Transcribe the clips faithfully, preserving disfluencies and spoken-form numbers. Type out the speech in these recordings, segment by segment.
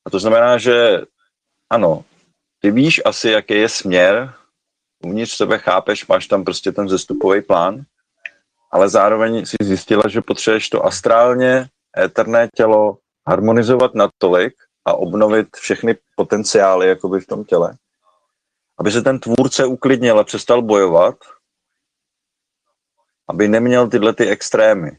A to znamená, že ano, ty víš asi, jaký je směr, uvnitř sebe chápeš, máš tam prostě ten zestupový plán, ale zároveň si zjistila, že potřebuješ to astrálně, éterné tělo harmonizovat natolik a obnovit všechny potenciály jakoby v tom těle, aby se ten tvůrce uklidnil a přestal bojovat, aby neměl tyhle ty extrémy.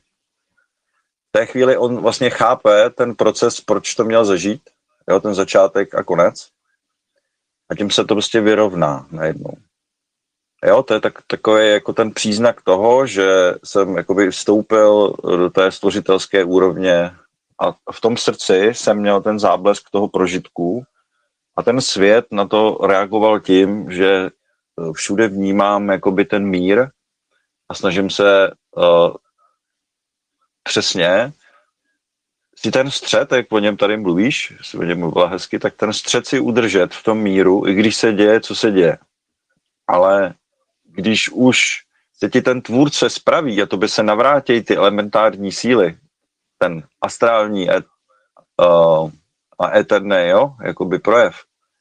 V té chvíli on vlastně chápe ten proces, proč to měl zažít, jo, ten začátek a konec, a tím se to prostě vyrovná najednou. Jo, to je tak, takový jako ten příznak toho, že jsem jakoby vstoupil do té stvořitelské úrovně a v tom srdci jsem měl ten záblesk toho prožitku a ten svět na to reagoval tím, že všude vnímám jakoby ten mír a snažím se uh, přesně si ten střed, jak o něm tady mluvíš, si o něm mluvila hezky, tak ten střed si udržet v tom míru, i když se děje, co se děje. Ale když už se ti ten tvůrce spraví a to by se navrátějí ty elementární síly, ten astrální et, uh, a éterný, jo, jakoby projev,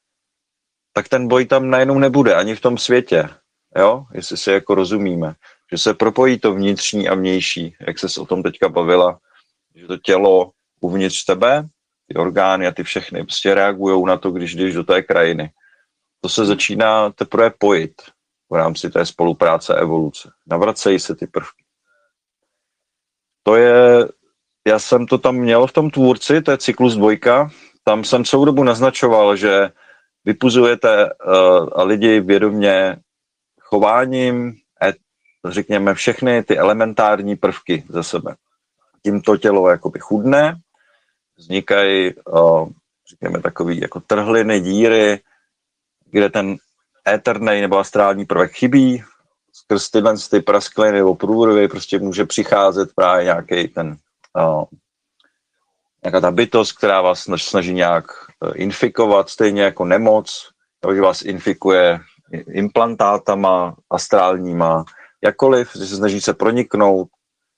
tak ten boj tam najednou nebude, ani v tom světě, jo, jestli si jako rozumíme, že se propojí to vnitřní a vnější, jak ses o tom teďka bavila, že to tělo uvnitř tebe, ty orgány a ty všechny prostě reagujou na to, když jdeš do té krajiny. To se začíná teprve pojit v rámci té spolupráce evoluce. Navracejí se ty prvky. To je, já jsem to tam měl v tom tvůrci, to je cyklus dvojka, tam jsem celou dobu naznačoval, že vypuzujete uh, lidi vědomě chováním, et, řekněme všechny ty elementární prvky ze sebe. Tím to tělo jakoby chudne, vznikají, uh, řekněme, takový jako trhliny, díry, kde ten éterný nebo astrální prvek chybí, skrz tyhle ty praskliny nebo průrvy prostě může přicházet právě nějaký ten, uh, nějaká ta bytost, která vás snaží nějak uh, infikovat, stejně jako nemoc, že vás infikuje implantátama astrálníma, jakkoliv, že se snaží se proniknout.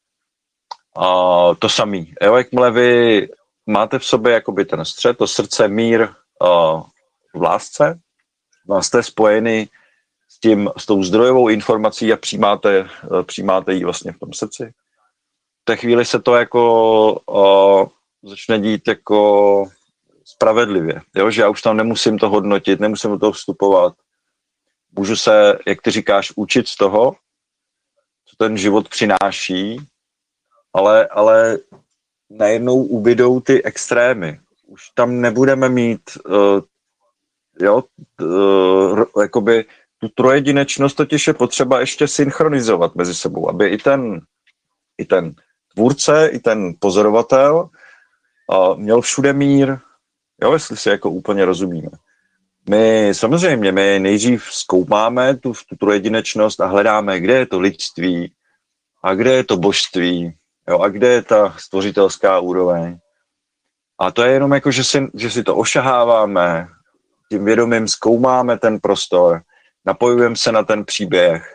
Uh, to samý. Jo, jakmile vy máte v sobě jakoby ten střed, to srdce, mír uh, v lásce, no, jste spojeni s tím, s tou zdrojovou informací a přijímáte, uh, přijímáte ji vlastně v tom srdci. V té chvíli se to jako uh, začne dít jako spravedlivě, jo, že já už tam nemusím to hodnotit, nemusím do toho vstupovat. Můžu se, jak ty říkáš, učit z toho, co ten život přináší, ale, ale najednou ubydou ty extrémy. Už tam nebudeme mít uh, jo, uh, jakoby tu trojedinečnost, totiž je potřeba ještě synchronizovat mezi sebou, aby i ten, i ten tvůrce, i ten pozorovatel uh, měl všude mír, jo, jestli si jako úplně rozumíme. My samozřejmě, my nejdřív zkoumáme tu, tu trojedinečnost a hledáme, kde je to lidství a kde je to božství, jo, a kde je ta stvořitelská úroveň. A to je jenom jako, že si, že si to ošaháváme, tím vědomím zkoumáme ten prostor, napojujeme se na ten příběh.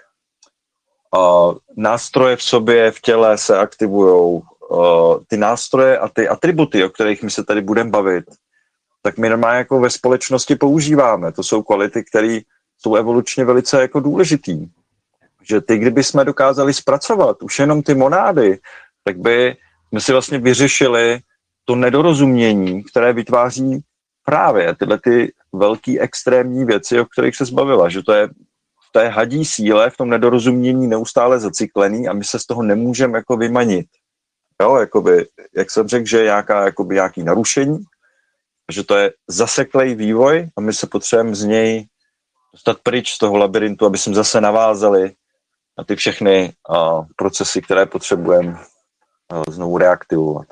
A nástroje v sobě, v těle se aktivujou. Ty nástroje a ty atributy, o kterých my se tady budeme bavit, tak my normálně jako ve společnosti používáme. To jsou kvality, které jsou evolučně velice jako důležitý. Že ty, kdyby jsme dokázali zpracovat už jenom ty monády, tak by jsme si vlastně vyřešili to nedorozumění, které vytváří právě tyhle ty velký extrémní věci, o kterých se zbavila, že to je v té hadí síle, v tom nedorozumění neustále zacyklený a my se z toho nemůžeme jako vymanit. Jo, jakoby, jak jsem řekl, že je nějaká, jakoby, nějaký narušení, že to je zaseklej vývoj a my se potřebujeme z něj dostat pryč z toho labirintu, aby jsme zase navázali na ty všechny uh, procesy, které potřebujeme uh, znovu reaktivovat.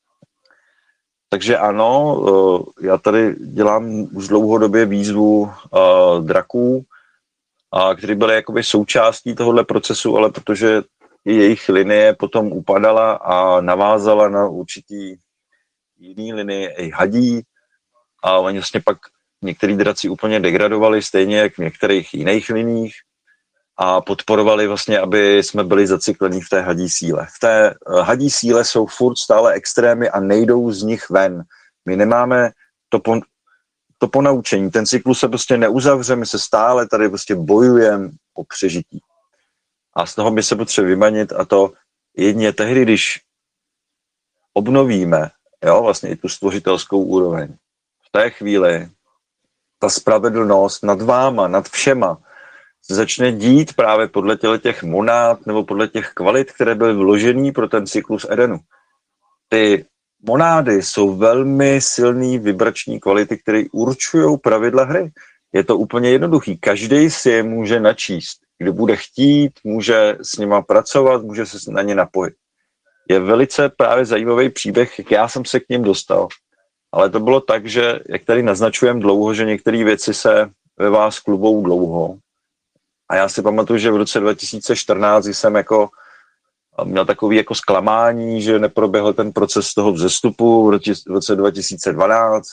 Takže ano, uh, já tady dělám už dlouhodobě výzvu uh, draků, uh, kteří byli jakoby součástí tohohle procesu, ale protože i jejich linie potom upadala a navázala na určitý jiný linie i hadí a oni vlastně pak některý draci úplně degradovali, stejně jak v některých jiných liních a podporovali vlastně, aby jsme byli zacyklení v té hadí síle. V té hadí síle jsou furt stále extrémy a nejdou z nich ven. My nemáme to, po, to ponaučení. Ten cyklus se prostě neuzavře, my se stále tady prostě bojujeme o přežití. A z toho my se potřebujeme vymanit a to jedině tehdy, když obnovíme, jo, vlastně i tu stvořitelskou úroveň. V té chvíli ta spravedlnost nad váma, nad všema se začne dít právě podle těch monád nebo podle těch kvalit, které byly vložený pro ten cyklus Edenu. Ty monády jsou velmi silný vibrační kvality, které určují pravidla hry. Je to úplně jednoduchý. Každý si je může načíst. Kdo bude chtít, může s nima pracovat, může se na ně napojit. Je velice právě zajímavý příběh, jak já jsem se k ním dostal. Ale to bylo tak, že, jak tady naznačujeme dlouho, že některé věci se ve vás klubou dlouho. A já si pamatuju, že v roce dva tisíce čtrnáct jsem jako měl takový jako zklamání, že neproběhl ten proces toho vzestupu v roce dva tisíce dvanáct.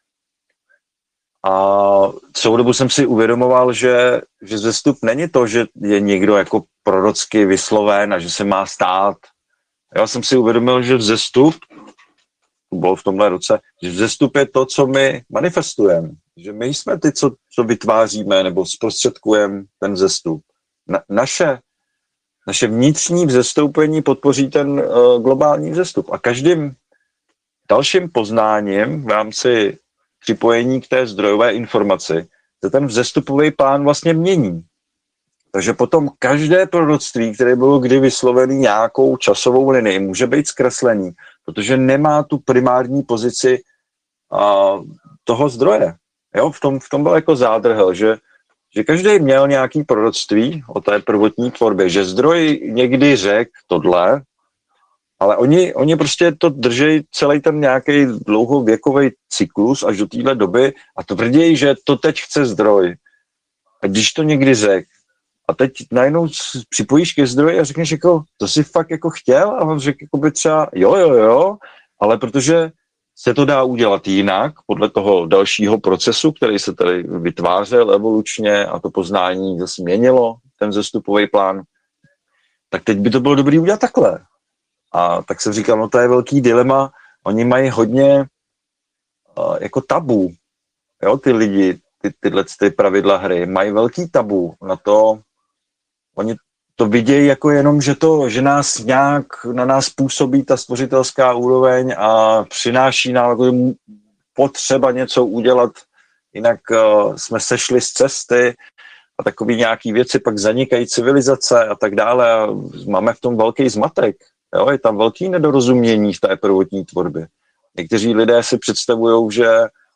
A celou dobu jsem si uvědomoval, že, že vzestup není to, že je někdo jako prorocky vysloven a že se má stát. Já jsem si uvědomil, že vzestup, to bylo v tomhle roce, že vzestup je to, co my manifestujeme. Že my jsme ty, co, co vytváříme nebo zprostředkujeme ten vzestup. Na, naše, naše vnitřní vzestoupení podpoří ten uh, globální vzestup. A každým dalším poznáním v rámci připojení k té zdrojové informaci se ten vzestupový plán vlastně mění. Takže potom každé proroctví, které bylo kdy vyslovené nějakou časovou linii, může být zkreslený, protože nemá tu primární pozici uh, toho zdroje. Jo, v tom, v tom byl jako zádrhel, že, že každý měl nějaký proroctví o té prvotní tvorbě, že zdroj někdy řekl tohle, ale oni, oni prostě to drží celý ten nějaký dlouhověkový cyklus až do téhle doby a tvrději, že to teď chce zdroj. A když to někdy řekl, a teď najednou připojíš ke zdroji a řekneš, jako, to si fakt jako chtěl a on řekl jako by třeba jo, jo, jo, ale protože se to dá udělat jinak, podle toho dalšího procesu, který se tady vytvářel evolučně a to poznání zase měnilo, ten vzestupový plán, tak teď by to bylo dobré udělat takhle. A tak jsem říkal, no to je velký dilema, oni mají hodně uh, jako tabu, jo, ty lidi, ty, tyhle ty pravidla hry, mají velký tabu na to, oni to vidějí jako jenom, že to, že nás nějak, na nás působí ta stvořitelská úroveň a přináší nám jako potřeba něco udělat, jinak uh, jsme sešli z cesty a takový nějaký věci, pak zanikají civilizace a tak dále a máme v tom velký zmatek. Jo? Je tam velký nedorozumění v té prvotní tvorbě. Někteří lidé si představují, že,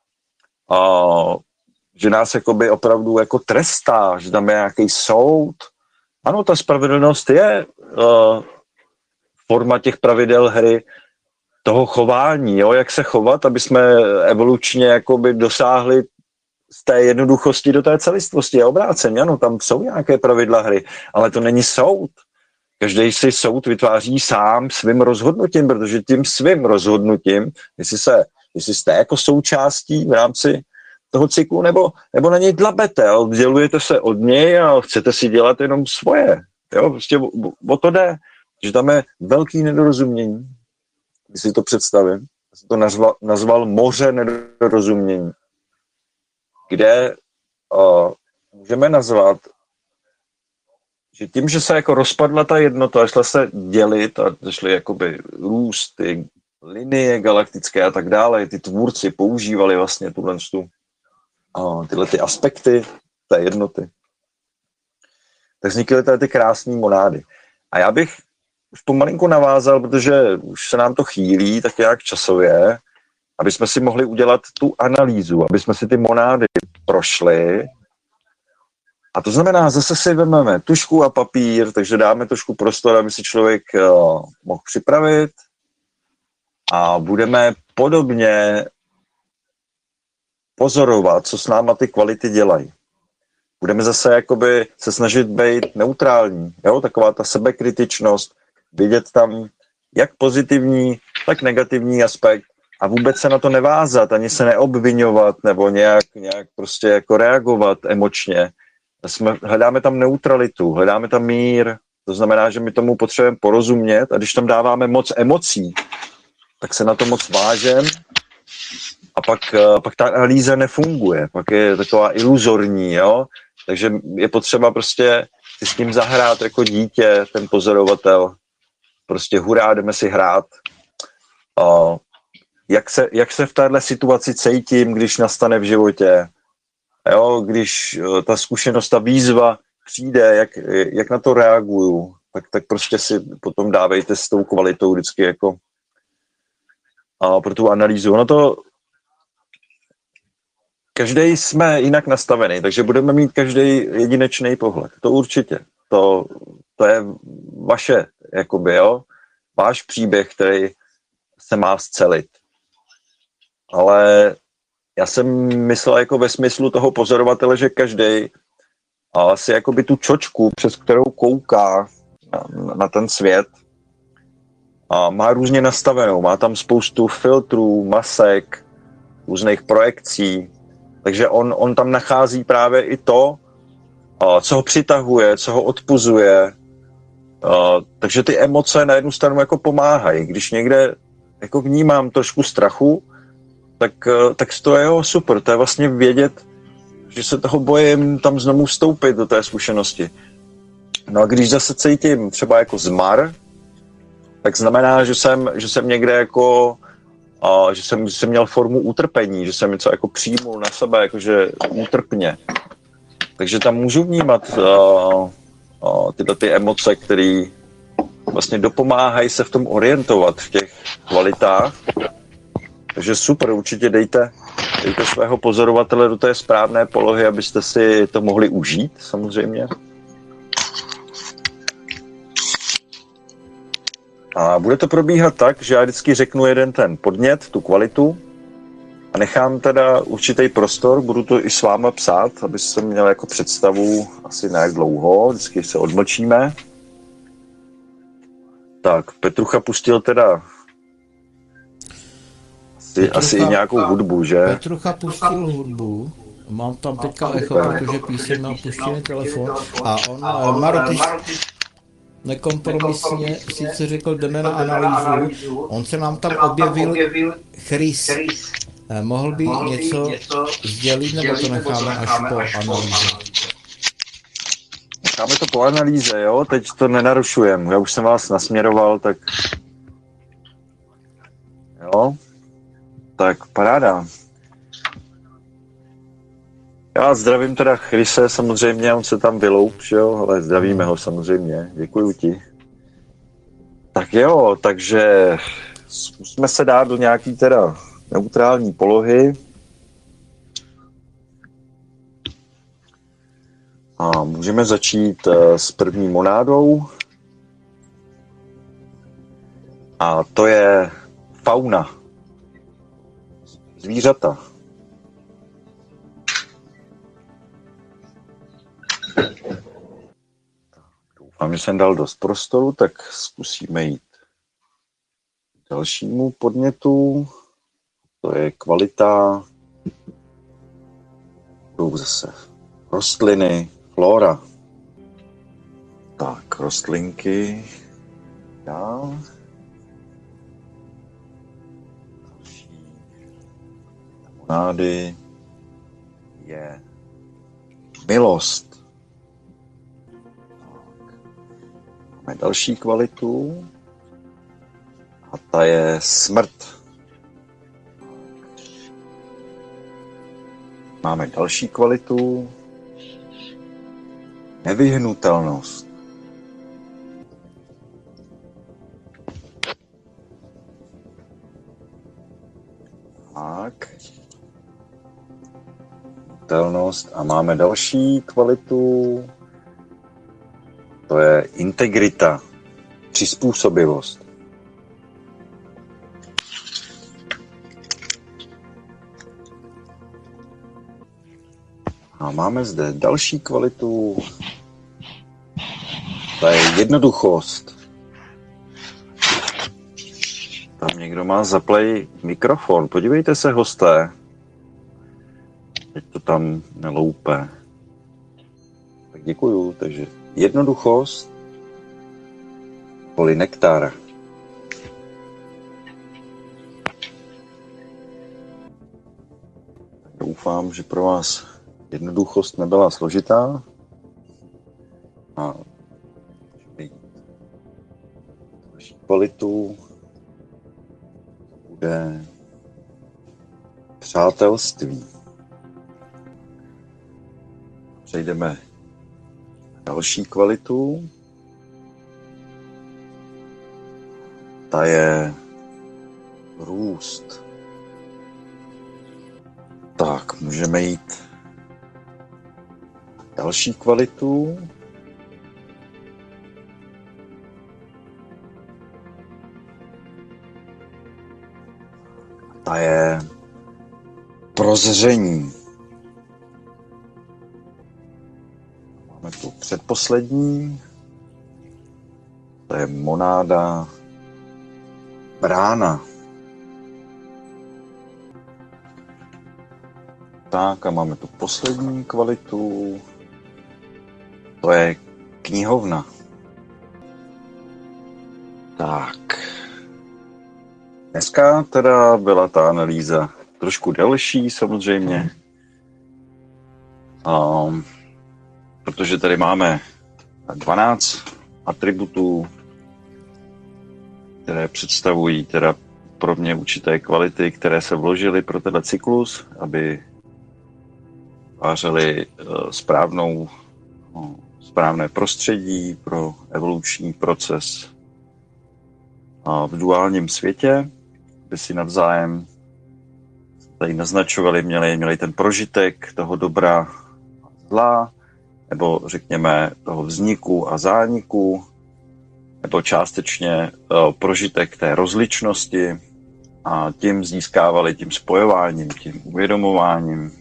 uh, že nás jakoby opravdu jako trestá, že tam je nějaký soud. Ano, ta spravedlnost je uh, forma těch pravidel hry, toho chování, jo? Jak se chovat, aby jsme evolučně jakoby dosáhli z té jednoduchosti do té celistvosti. Je obráceně, ano, tam jsou nějaké pravidla hry, ale to není soud. Každý si soud vytváří sám svým rozhodnutím, protože tím svým rozhodnutím, jestli, se, jestli jste jako součástí v rámci toho cyklu, nebo, nebo na něj dlabete, oddělujete se od něj a chcete si dělat jenom svoje. Jo, prostě o, o to jde, že tam je velký nedorozumění, když si to představím, já jsem to nazval, nazval moře nedorozumění, kde uh, můžeme nazvat, že tím, že se jako rozpadla ta jednota, šla se dělit a zašly jakoby růst ty linie galaktické a tak dále, ty tvůrci používali vlastně tuhle uh, tyhle ty aspekty té jednoty, tak vznikly tady ty krásné monády. A já bych už pomalinku navázal, protože už se nám to chýlí, tak jak časově, aby jsme si mohli udělat tu analýzu, aby jsme si ty monády prošli. A to znamená, zase si vezmeme tužku a papír, takže dáme trošku prostor, aby si člověk uh, mohl připravit a budeme podobně pozorovat, co s náma ty kvality dělají. Budeme zase jakoby se snažit být neutrální, jo? Taková ta sebekritičnost, vidět tam jak pozitivní, tak negativní aspekt a vůbec se na to nevázat, ani se neobvinovat nebo nějak, nějak prostě jako reagovat emočně. Jsme, hledáme tam neutralitu, hledáme tam mír, to znamená, že my tomu potřebujeme porozumět a když tam dáváme moc emocí, tak se na to moc vážem a pak, pak ta analýza nefunguje, pak je taková iluzorní, jo? Takže je potřeba prostě si s tím zahrát jako dítě, ten pozorovatel, prostě hurá, jdeme si hrát. A jak, se, jak se v téhle situaci cítím, když nastane v životě, jo? Když ta zkušenost, ta výzva přijde, jak, jak na to reaguju, tak, tak prostě si potom dávejte s tou kvalitou vždycky jako a pro tu analýzu. Ono to každý jsme jinak nastavený, takže budeme mít každý jedinečný pohled. To určitě. To, to je vaše, jakoby, jo, váš příběh, který se má scelit. Ale já jsem myslel jako ve smyslu toho pozorovatele, že každý si jakoby tu čočku, přes kterou kouká na, na ten svět, a má různě nastavenou. Má tam spoustu filtrů, masek, různých projekcí. Takže on, on tam nachází právě i to, co ho přitahuje, co ho odpuzuje. Takže ty emoce na jednu stranu jako pomáhají. Když někde jako vnímám trošku strachu, tak, tak to je jo, super. To je vlastně vědět, že se toho bojím tam znovu vstoupit do té zkušenosti. No a když zase cítím třeba jako zmar, tak znamená, že jsem, že jsem někde jako, a, že, jsem, že jsem měl formu utrpení, že jsem něco jako přijmul na sebe, jakože útrpně. Takže tam můžu vnímat a, a, tyhle ty emoce, které vlastně dopomáhají se v tom orientovat v těch kvalitách. Takže super, určitě dejte, dejte svého pozorovatele do té správné polohy, abyste si to mohli užít, samozřejmě. A bude to probíhat tak, že já vždycky řeknu jeden ten podnět, tu kvalitu, a nechám teda určitý prostor, budu to i s váma psát, aby jsem měl jako představu asi na jak dlouho, vždycky se odmlčíme. Tak, Petrucha pustil teda asi, Petrucha, asi i nějakou hudbu, že? Petrucha pustil hudbu, mám tam teďka echo, protože písem má puštěný telefon a on, Maro, ty nekompromisně sice řekl, jdeme na analýzu, on se nám tam objevil Chris. Mohl by něco sdělit, nebo to necháme až po analýze? Necháme to po analýze, jo? Teď to nenarušujeme. Já už jsem vás nasměroval, tak jo? Tak paráda. Já zdravím teda Chrise, samozřejmě, on se tam vyloup, jo, ale zdravíme ho samozřejmě, děkuju ti. Tak jo, takže zkusme se dát do nějaký teda neutrální polohy. A můžeme začít s první monádou. A to je fauna. Zvířata. Doufám, že jsem dal dost prostoru, tak zkusíme jít k dalšímu podnětu. To je kvalita. Budou zase rostliny, flora. Tak, rostlinky. Dál. Další monády je milost. Máme další kvalitu a ta je smrt. Máme další kvalitu, nevyhnutelnost. Tak. Nevyhnutelnost a máme další kvalitu, to je integrita, přizpůsobivost. A máme zde další kvalitu, to je jednoduchost. Tam někdo má zaplej mikrofon, podívejte se, hosté. Teď to tam neloupe. Tak děkuju, takže jednoduchost, polinektar. doufám, že pro vás jednoduchost nebyla složitá. A další kvalitu bude přátelství. Přejdeme na další kvalitu. Ta je růst. Tak, můžeme jít na další kvalitu. Ta je prozření. Máme tu předposlední. To je monáda brána. Tak a máme tu poslední kvalitu. To je knihovna. Tak. Dneska teda byla ta analýza trošku delší samozřejmě. Um, protože tady máme dvanáct atributů, které představují teda pro mě určité kvality, které se vložily pro tenhle cyklus, aby vytvářely uh, správnou, uh, správné prostředí pro evoluční proces uh, v duálním světě, aby si navzájem tady naznačovali, měli, měli ten prožitek toho dobra a zla, nebo řekněme toho vzniku a zániku, nebo částečně uh, prožitek té rozličnosti a tím získávali tím spojováním, tím uvědomováním,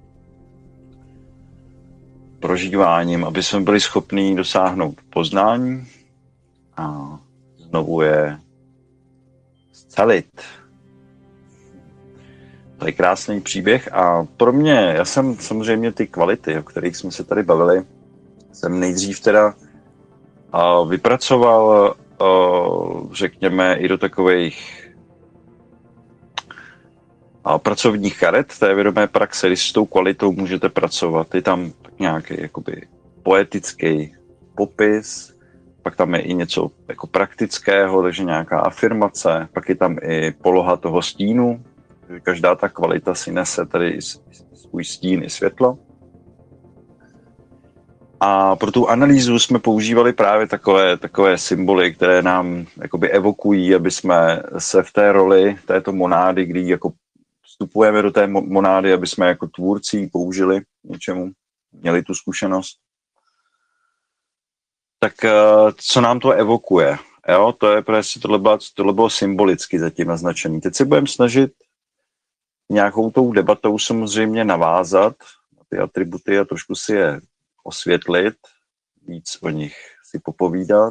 prožíváním, aby jsme byli schopni dosáhnout poznání a znovu je zcelit. To je krásný příběh a pro mě, já jsem samozřejmě ty kvality, o kterých jsme se tady bavili, jsem nejdřív teda uh, vypracoval, uh, řekněme, i do takových uh, pracovních karet té vědomé praxe, když s tou kvalitou můžete pracovat. Je tam tak nějaký jakoby poetický popis, pak tam je i něco jako praktického, takže nějaká afirmace, pak je tam i poloha toho stínu, každá ta kvalita si nese tady svůj stín i světlo. A pro tu analýzu jsme používali právě takové, takové symboly, které nám jakoby evokují, aby jsme se v té roli této monády, kdy jako vstupujeme do té monády, aby jsme jako tvůrci použili něčemu, měli tu zkušenost. Tak co nám to evokuje? Jo, to je prostě, tohle bylo, tohle bylo symbolicky zatím naznačený. Teď se budeme snažit nějakou tou debatou samozřejmě navázat na ty atributy a trošku si je osvětlit, víc o nich si popovídat.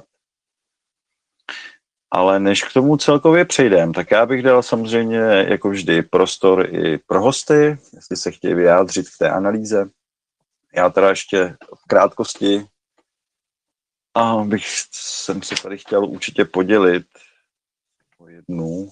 Ale než k tomu celkově přejdeme, tak já bych dal samozřejmě jako vždy prostor i pro hosty, jestli se chtějí vyjádřit k té analýze. Já teda ještě v krátkosti a bych jsem se tady chtěl určitě podělit o jednu.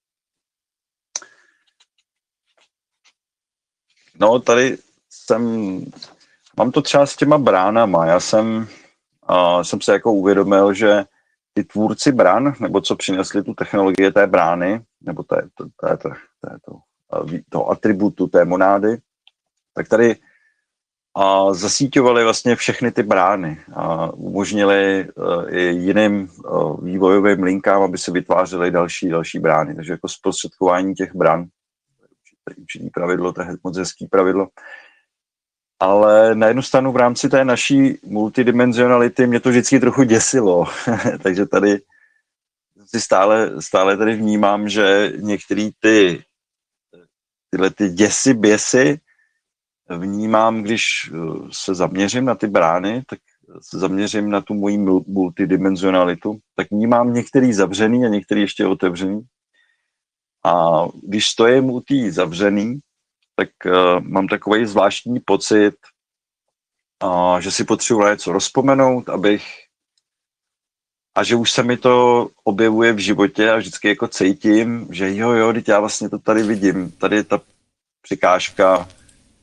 No, tady jsem, mám to třeba s těma bránama. Já jsem, uh, jsem se jako uvědomil, že ty tvůrci brán, nebo co přinesli tu technologie té brány, nebo té, té, té, té, té, to, uh, toho atributu té monády, tak tady uh, zasíťovali vlastně všechny ty brány a umožnili uh, i jiným uh, vývojovým linkám, aby se vytvářely další, další brány. Takže jako zprostředkování těch brán, určitý pravidlo, to je moc hezký pravidlo. Ale na jednu stranu v rámci té naší multidimenzionality mě to vždycky trochu děsilo. Takže tady si stále, stále tady vnímám, že některé ty, tyhle ty děsy, běsy vnímám, když se zaměřím na ty brány, tak se zaměřím na tu moji multidimenzionalitu, tak vnímám některý zavřený a některý ještě otevřený. A když stojím u té zavřený, tak uh, mám takový zvláštní pocit, uh, že si potřebuji něco rozpomenout, abych a že už se mi to objevuje v životě a vždycky jako cítím, že jo, jo, teď já vlastně to tady vidím, tady je ta překážka,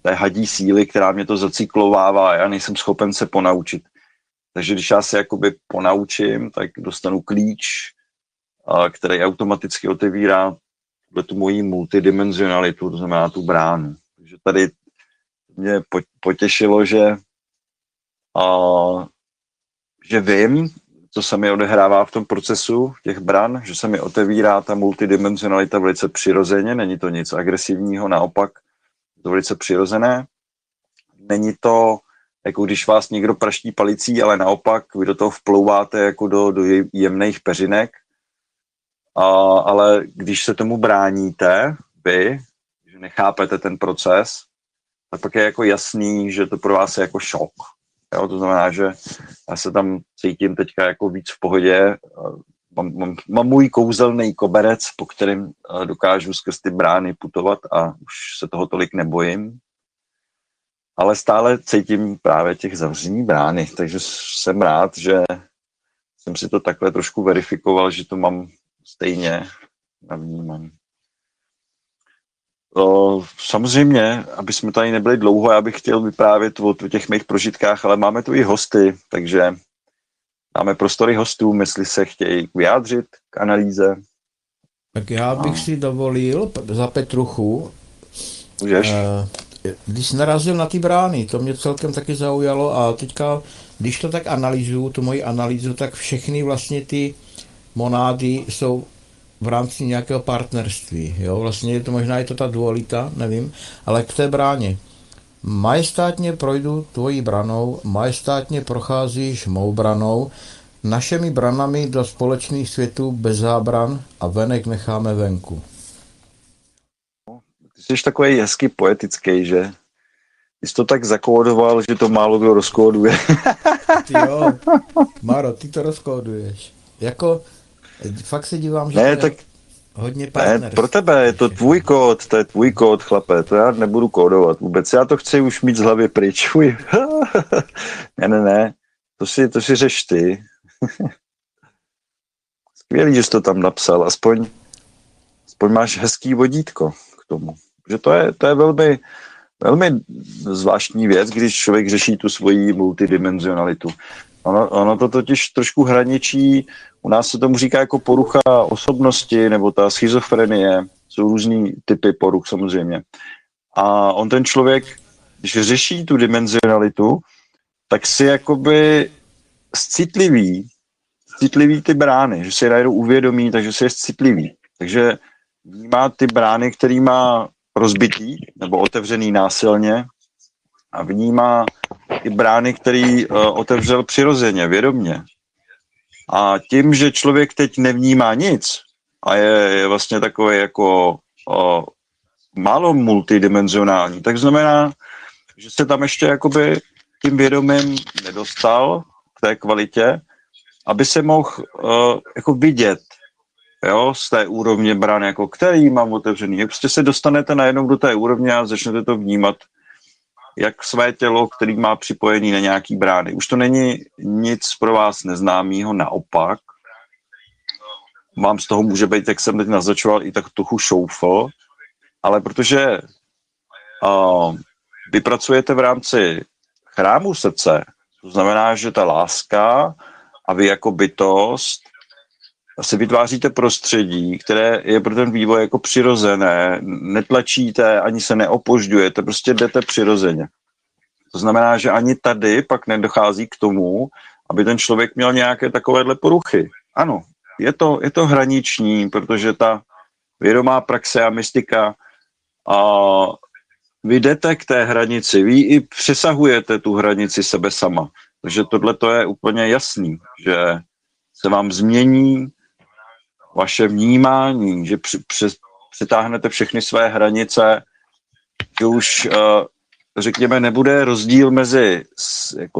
té hadí síly, která mě to zacyklovává a já nejsem schopen se ponaučit. Takže když já se jakoby ponaučím, tak dostanu klíč, který automaticky otevírá tu moji multidimenzionalitu, to znamená tu bránu. Takže tady mě potěšilo, že, a, že vím, co se mi odehrává v tom procesu těch bran, že se mi otevírá ta multidimenzionalita velice přirozeně, není to nic agresivního, naopak je to velice přirozené. Není to, jako když vás někdo praští palicí, ale naopak vy do toho vplouváte jako do, do jemných peřinek, a, ale když se tomu bráníte, vy, že nechápete ten proces, tak pak je jako jasný, že to pro vás je jako šok. Jo, to znamená, že já se tam cítím teďka jako víc v pohodě. Mám, mám, mám můj kouzelný koberec, po kterém dokážu skrz ty brány putovat a už se toho tolik nebojím. Ale stále cítím právě těch zavření brány, takže jsem rád, že jsem si to takhle trošku verifikoval, že to mám stejně navnímaný. Samozřejmě, aby jsme tady nebyli dlouho, já bych chtěl vyprávět o těch mých prožitkách, ale máme tu i hosty, takže máme prostory hostů, jestli se chtějí vyjádřit k analýze. Tak já bych no. si dovolil za Petruchu, Můžeš? Když narazil na ty brány, to mě celkem taky zaujalo a teďka, když to tak analyzuju, tu moji analýzu, tak všechny vlastně ty monády jsou v rámci nějakého partnerství, jo, vlastně je to možná je to ta dualita, nevím, ale k té bráně. Majestátně projdu tvojí branou, majestátně procházíš mou branou, našimi branami do společných světů bez zábran a venek necháme venku. Ty jsi takový hezky poetický, že? Ty jsi to tak zakódoval, že to málo kdo rozkóduje. Ty jo, Maro, ty to rozkóduješ. Jako, fakt se dívám, že ne, to tak, je hodně partnerství. Ne, pro tebe je to tvůj kód, to je tvůj kód, chlape, to já nebudu kódovat vůbec, já to chci už mít z hlavy pryč. Uj. ne, ne, ne, to si, to si řeš ty. Skvělý, že jsi to tam napsal, aspoň, aspoň máš hezký vodítko k tomu. Že to je, to je velmi, velmi zvláštní věc, když člověk řeší tu svoji multidimenzionalitu. Ono, ono to totiž trošku hraničí, u nás se tomu říká jako porucha osobnosti, nebo ta schizofrenie, jsou různý typy poruch samozřejmě. A on ten člověk, když řeší tu dimenzionalitu, tak si jakoby citlivý, citlivý ty brány, že si je najednou uvědomí, takže si je citlivý. Takže vnímá ty brány, který má rozbitý nebo otevřený násilně a vnímá i brány, který uh, otevřel přirozeně, vědomně. A tím, že člověk teď nevnímá nic a je, je vlastně takový jako uh, málo multidimenzionální, tak znamená, že se tam ještě jakoby tím vědomím nedostal k té kvalitě, aby se mohl uh, jako vidět, jo, z té úrovně brán, jako který mám otevřený. Prostě se dostanete najednou do té úrovně a začnete to vnímat jak své tělo, který má připojený na nějaký brány. Už to není nic pro vás neznámého, naopak. Vám z toho může být, jak jsem teď naznačoval, i tak trochu šoufl, ale protože uh, vy pracujete v rámci chrámu srdce, to znamená, že ta láska a vy jako bytost si vytváříte prostředí, které je pro ten vývoj jako přirozené, netlačíte, ani se neopožďujete, prostě jdete přirozeně. To znamená, že ani tady pak nedochází k tomu, aby ten člověk měl nějaké takovéhle poruchy. Ano, je to, je to hraniční, protože ta vědomá praxe a mystika, a vy jdete k té hranici, vy i přesahujete tu hranici sebe sama. Takže tohle to je úplně jasný, že se vám změní vaše vnímání, že při, při, přitáhnete všechny své hranice, že už, uh, řekněme, nebude rozdíl mezi, jako,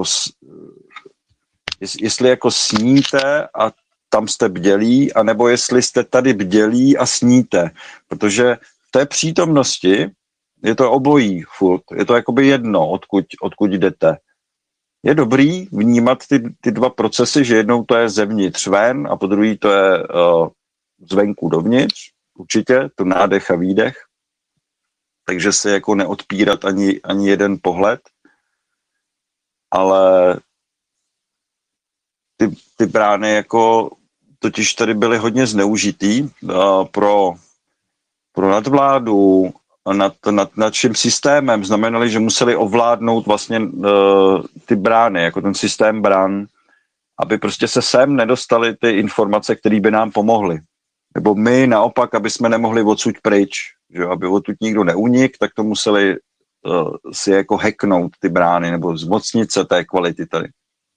jestli jako sníte a tam jste bdělí, anebo jestli jste tady bdělí a sníte. Protože v té přítomnosti je to obojí furt, je to jakoby jedno, odkud, odkud jdete. Je dobrý vnímat ty, ty dva procesy, že jednou to je zevnitř ven a po druhý to je uh, zvenku dovnitř, určitě, to nádech a výdech. takže se jako neodpírat ani, ani jeden pohled, ale ty, ty brány jako totiž tady byly hodně zneužitý uh, pro, pro nadvládu nad, nad, nad vším systémem. Znamenali, že museli ovládnout vlastně uh, ty brány, jako ten systém brán, aby prostě se sem nedostaly ty informace, které by nám pomohly. Nebo my naopak, aby jsme nemohli odsud pryč, že aby odsud nikdo neunik, tak to museli uh, si jako hacknout ty brány nebo zmocnit se té kvality tady.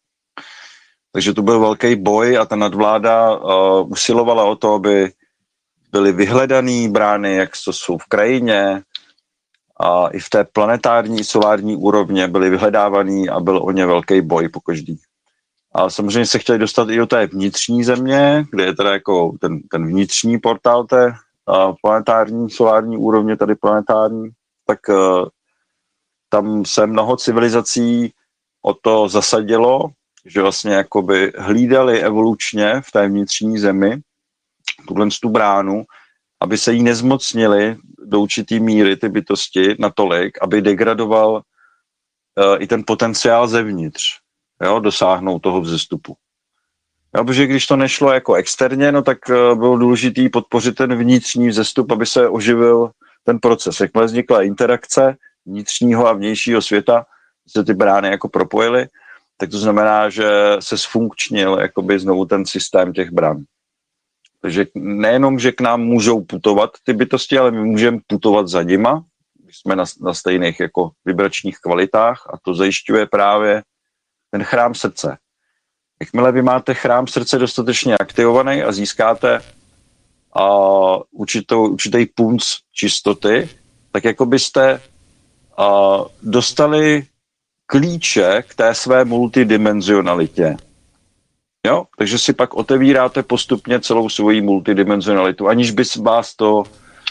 Takže to byl velký boj a ta nadvláda uh, usilovala o to, aby byly vyhledaný brány, jak to jsou v krajině, a i v té planetární, solární úrovně byly vyhledávaný a byl o ně velký boj po každý. A samozřejmě se chtěli dostat i do té vnitřní země, kde je teda jako ten, ten vnitřní portál té uh, planetární, solární úrovně, tady planetární, tak uh, tam se mnoho civilizací o to zasadilo, že vlastně jakoby hlídali evolučně v té vnitřní zemi tuhle tu bránu, aby se jí nezmocnili do určitý míry ty bytosti natolik, aby degradoval uh, i ten potenciál zevnitř, jo, dosáhnout toho vzestupu. Jo, protože když to nešlo jako externě, no tak uh, bylo důležité podpořit ten vnitřní vzestup, aby se oživil ten proces. Jakmile vznikla interakce vnitřního a vnějšího světa, se ty brány jako propojily, tak to znamená, že se sfunkčnil jakoby znovu ten systém těch bran. Takže nejenom, že k nám můžou putovat ty bytosti, ale my můžeme putovat za nima, když jsme na, na stejných jako vibračních kvalitách a to zajišťuje právě ten chrám srdce. Jakmile vy máte chrám srdce dostatečně aktivovaný a získáte a, určitou, určitý punc čistoty, tak jako byste a, dostali klíče k té své multidimenzionalitě. Jo? Takže si pak otevíráte postupně celou svoji multidimenzionalitu, aniž by vás to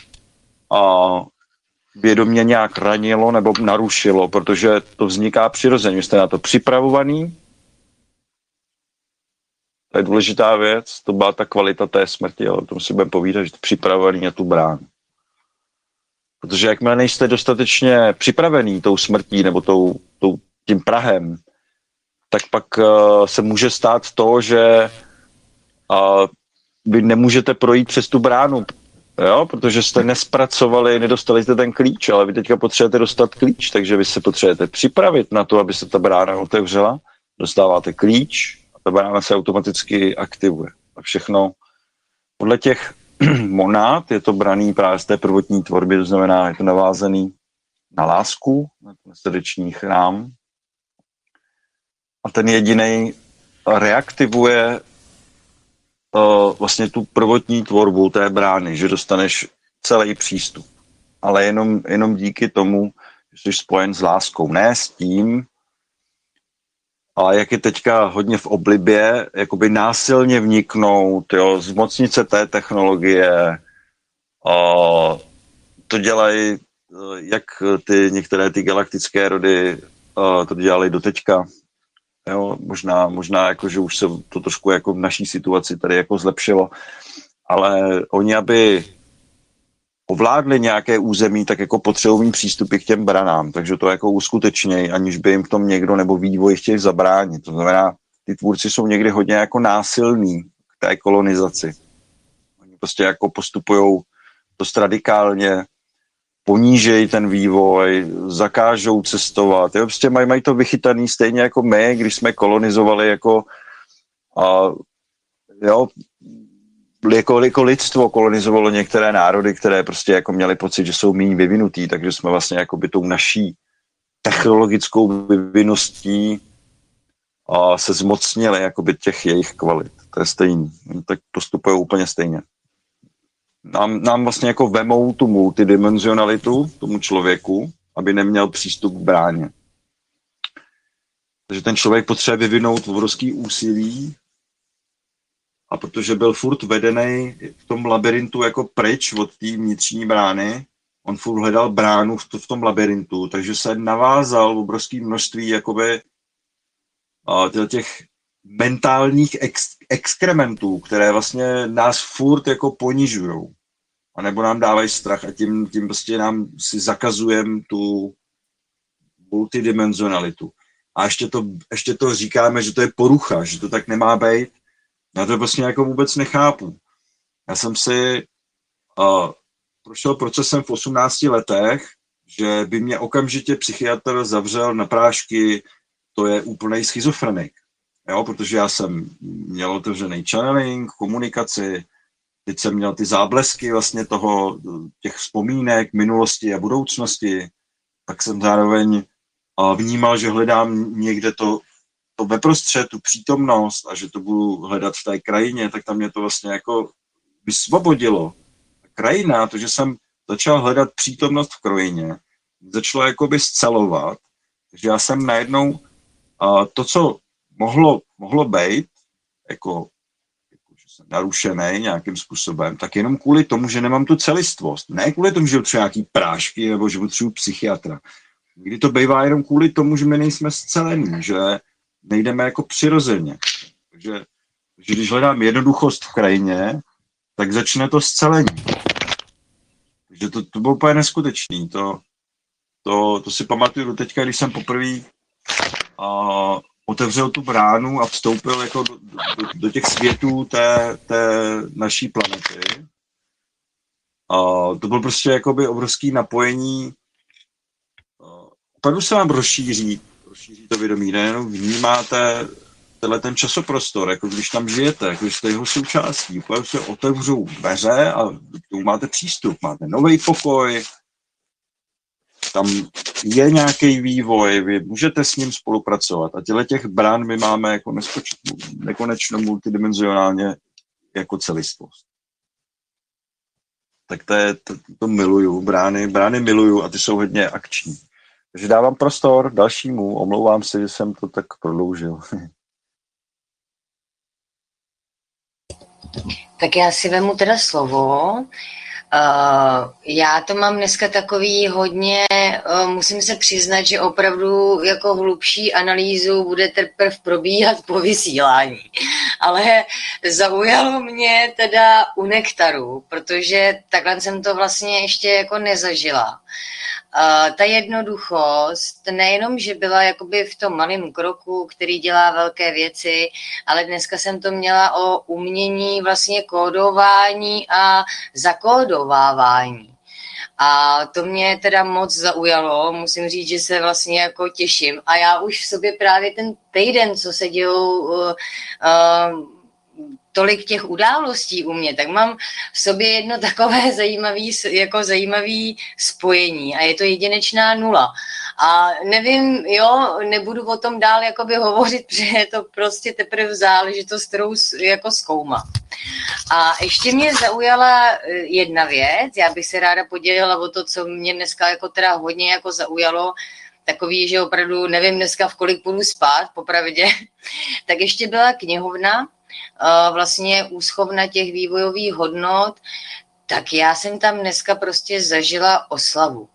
a, vědomě nějak ranilo nebo narušilo, protože to vzniká přirozeně. Jste na to připravovaný. To je důležitá věc. To byla ta kvalita té smrti, ale o tom si budeme povídat, že jste připravovaný na tu bránu. Protože jakmile nejste dostatečně připravený tou smrtí nebo tou, tou, tím prahem, tak pak uh, se může stát to, že uh, vy nemůžete projít přes tu bránu, jo? Protože jste nespracovali, nedostali jste ten klíč, ale vy teďka potřebujete dostat klíč, takže vy se potřebujete připravit na to, aby se ta brána otevřela, dostáváte klíč a ta brána se automaticky aktivuje. A všechno podle těch monád je to braný právě z té prvotní tvorby, to znamená, je to navázaný na lásku, na ten srdeční chrám. A ten jedinej reaktivuje uh, vlastně tu prvotní tvorbu té brány, že dostaneš celý přístup. Ale jenom, jenom díky tomu, že jsi spojen s láskou. Ne s tím, ale jak je teďka hodně v oblibě, jakoby násilně vniknout, jo, zmocnit se té technologie. Uh, to dělají, uh, jak ty některé ty galaktické rody uh, to dělají doteďka. Jo, možná, možná jako, že už se to trošku jako v naší situaci tady jako zlepšilo, ale oni, aby ovládli nějaké území, tak jako potřebují přístupy k těm branám, takže to jako uskutečnějí, aniž by jim v tom někdo nebo vývoj chtěli zabránit. To znamená, ty tvůrci jsou někdy hodně jako násilní k té kolonizaci. Oni prostě jako postupujou dost radikálně, ponížejí ten vývoj, zakážou cestovat. Jo, prostě mají, mají to vychytaný stejně jako my, když jsme kolonizovali jako, a, jo, jako, jako lidstvo kolonizovalo některé národy, které prostě jako měli pocit, že jsou méně vyvinutý, takže jsme vlastně jako by tou naší technologickou vyviností a se zmocnili jako by těch jejich kvalit. To je stejný. Tak postupují úplně stejně. Nám, nám vlastně jako vemou tu multidimenzionalitu tomu člověku, aby neměl přístup k bráně. Takže ten člověk potřebuje vyvinout obrovský úsilí a protože byl furt vedený v tom labirintu jako pryč od té vnitřní brány, on furt hledal bránu v, to, v tom labirintu, takže se navázal obrovské množství jakoby těch mentálních ex, exkrementů, které vlastně nás furt jako ponižujou. anebo nám dávají strach a tím, tím prostě nám si zakazujeme tu multidimenzionalitu. A ještě to, ještě to říkáme, že to je porucha, že to tak nemá být. Já to vlastně jako vůbec nechápu. Já jsem si uh, prošel procesem v osmnácti letech, že by mě okamžitě psychiatr zavřel na prášky, to je úplnej schizofrenik. Jo, protože já jsem měl otevřený channeling, komunikaci, teď jsem měl ty záblesky vlastně toho, těch vzpomínek, minulosti a budoucnosti, tak jsem zároveň vnímal, že hledám někde to, to veprostřed, tu přítomnost a že to budu hledat v té krajině, tak tam mě to vlastně jako vysvobodilo. Krajina, to, že jsem začal hledat přítomnost v krajině, začalo jakoby scelovat, takže já jsem najednou a to, co mohlo, mohlo být, jako, jako že jsem narušený nějakým způsobem, tak jenom kvůli tomu, že nemám tu celistvost. Ne kvůli tomu, že potřebuji nějaký prášky nebo že potřebuji psychiatra. Kdy to bývá jenom kvůli tomu, že my nejsme scelení, že nejdeme jako přirozeně. Takže, takže když hledám jednoduchost v krajině, tak začne to scelení. Takže to, to bylo úplně neskutečný. To, to, to si pamatuju do teďka, když jsem poprvé uh, otevřel tu bránu a vstoupil jako do, do, do těch světů té, té naší planety. Uh, to bylo prostě jakoby obrovský napojení. Uh, opravdu se vám rozšíří, rozšíří to vědomí, nejenom vnímáte tenhle ten časoprostor, jako když tam žijete, jako když jste jeho součástí. Opravdu se otevřou dveře a k tomu máte přístup, máte nový pokoj, tam je nějaký vývoj, vy můžete s ním spolupracovat a těle těch brán my máme jako nekonečno multidimenzionálně jako celistvost. Tak to, je, to, to miluju, brány, brány miluju a ty jsou hodně akční. Takže dávám prostor dalšímu, omlouvám se, že jsem to tak prodloužil. Tak já si vemu teda slovo. Uh, já to mám dneska takový hodně, uh, musím se přiznat, že opravdu jako hlubší analýzu bude teprve probíhat po vysílání. Ale zaujalo mě teda u nektaru, protože takhle jsem to vlastně ještě jako nezažila. Uh, ta jednoduchost nejenom, že byla jakoby v tom malém kroku, který dělá velké věci, ale dneska jsem to měla o umění vlastně kódování a zakódovávání. A to mě teda moc zaujalo, musím říct, že se vlastně jako těším. A já už v sobě právě ten týden, co se dějou uh, uh, tolik těch událostí u mě, tak mám v sobě jedno takové zajímavý, jako zajímavý spojení a je to jedinečná nula. A nevím, jo, nebudu o tom dál jakoby hovořit, protože je to prostě teprve záležitost, kterou jako zkoumám. A ještě mě zaujala jedna věc, já bych se ráda podělila o to, co mě dneska jako teda hodně jako zaujalo, takový, že opravdu nevím dneska, v kolik půjdu spát, popravdě, tak ještě byla knihovna, vlastně úschovna těch vývojových hodnot, tak já jsem tam dneska prostě zažila oslavu.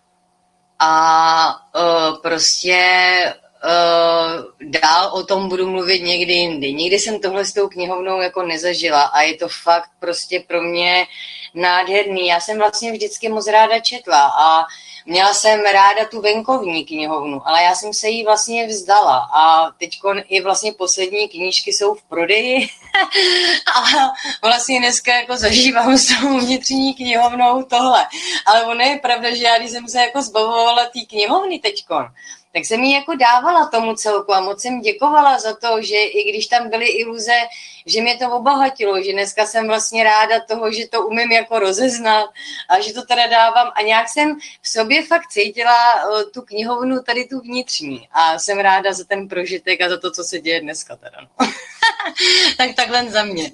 A uh, prostě uh, dál o tom budu mluvit někdy jindy. Nikdy jsem tohle s tou knihovnou jako nezažila a je to fakt prostě pro mě nádherný. Já jsem vlastně vždycky moc ráda četla a měla jsem ráda tu venkovní knihovnu, ale já jsem se jí vlastně vzdala a teďko i vlastně poslední knížky jsou v prodeji a vlastně dneska jako zažívám s tou vnitřní knihovnou tohle. Ale ono je pravda, že já když jsem se jako zbavovala té knihovny teďkon, tak jsem jí jako dávala tomu celku a moc jsem děkovala za to, že i když tam byly iluze, že mě to obohatilo, že dneska jsem vlastně ráda toho, že to umím jako rozeznat a že to teda dávám a nějak jsem v sobě fakt cítila tu knihovnu, tady tu vnitřní a jsem ráda za ten prožitek a za to, co se děje dneska teda. No. Tak takhle za mě.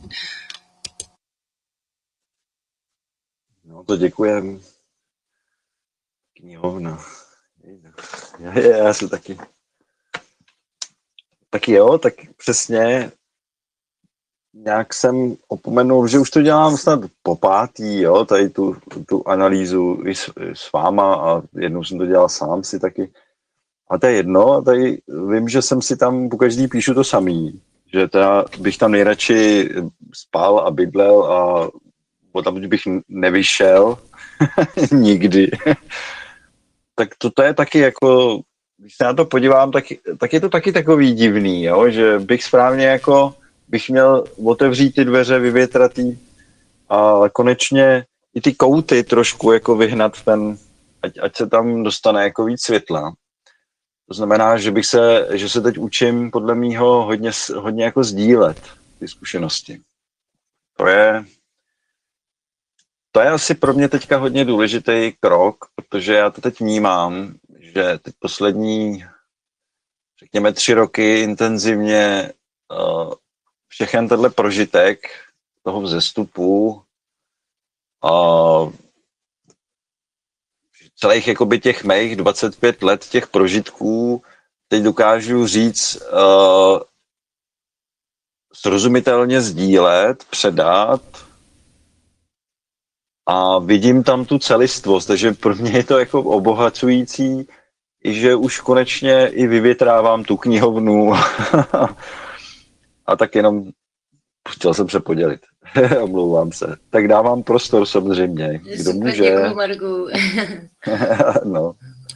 No to děkujem. Knihovna. Já, já, já jsem taky. Taky jo, tak přesně nějak jsem opomenul, že už to dělám snad po pátý, jo, tady tu, tu analýzu i s, s váma a jednou jsem to dělal sám si taky. A to je jedno, tady vím, že jsem si tam po každý píšu to samý, že teda bych tam nejradši spal a bydlel a bo tam bych nevyšel nikdy. Tak to, to je taky jako, když se na to podívám, tak, tak je to taky takový divný, jo? Že bych správně jako, bych měl otevřít ty dveře, vyvětratý a konečně i ty kouty trošku jako vyhnat ten, ať, ať se tam dostane jako víc světla. To znamená, že bych se, že se teď učím podle mýho hodně, hodně jako sdílet ty zkušenosti. To je, to je asi pro mě teďka hodně důležitý krok, protože já to teď vnímám, že teď poslední, řekněme, tři roky intenzivně uh, všechen tenhle prožitek toho vzestupu a uh, celých jakoby těch mých dvacet pět let těch prožitků teď dokážu říct uh, srozumitelně sdílet, předat a vidím tam tu celistvost, takže pro mě je to jako obohacující, i že už konečně i vyvětrávám tu knihovnu a tak jenom chtěl jsem se podělit. Omlouvám se. Tak dávám prostor samozřejmě. Kdo Super, může. děkuju, Margu. No.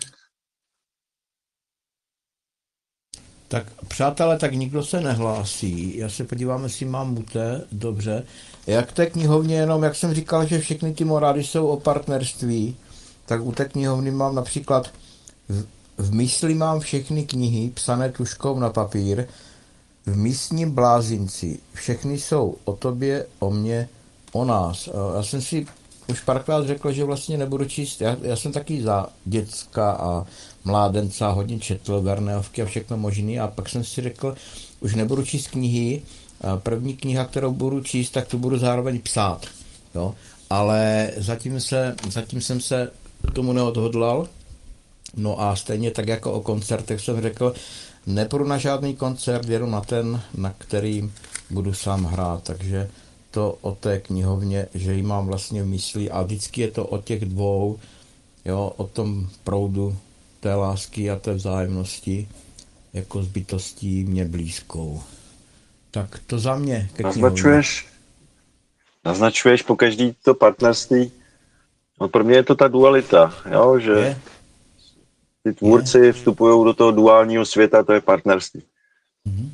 Tak přátelé, tak nikdo se nehlásí. Já se podívám, jestli mám muté. Dobře. Jak té knihovně, jenom jak jsem říkal, že všechny ty morády jsou o partnerství, tak u té knihovny mám například v, v mysli mám všechny knihy psané tužkou na papír, v místním blázinci. Všechny jsou o tobě, o mně, o nás. Já jsem si už párkrát řekl, že vlastně nebudu číst. Já, já jsem taky za děcka a mládenca hodně četl Verneovky a všechno možný a pak jsem si řekl, už nebudu číst knihy. První kniha, kterou budu číst, tak tu budu zároveň psát. Jo? Ale zatím, se, zatím jsem se tomu neodhodlal. No a stejně tak jako o koncertech jsem řekl, nepůjdu na žádný koncert, jedu na ten, na kterým budu sám hrát, takže to o té knihovně, že ji mám vlastně v mysli a vždycky je to o těch dvou, jo, o tom proudu té lásky a té vzájemnosti jako s bytostí mě blízkou. Tak to za mě ke knihovně. Naznačuješ, naznačuješ po každý to partnerství, no pro mě je to ta dualita, jo, že Je? ty tvůrci vstupují do toho duálního světa, to je partnerství. Mm-hmm.